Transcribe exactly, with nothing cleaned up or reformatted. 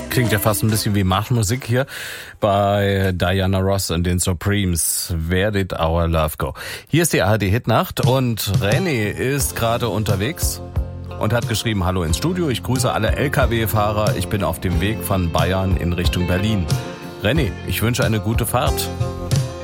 Klingt ja fast ein bisschen wie Marschmusik hier bei Diana Ross und den Supremes. Where did our love go? Hier ist die A R D-Hitnacht und René ist gerade unterwegs und hat geschrieben, hallo ins Studio, ich grüße alle L K W-Fahrer, ich bin auf dem Weg von Bayern in Richtung Berlin. René, ich wünsche eine gute Fahrt.